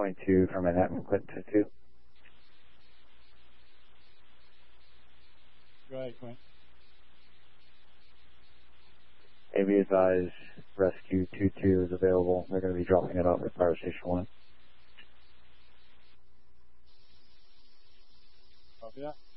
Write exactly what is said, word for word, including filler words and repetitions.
twenty-two from Manhattan, Clinton two. Go ahead, Quint. A B advised, rescue two two is available. They're going to be dropping it off at Fire Station one. Copy that.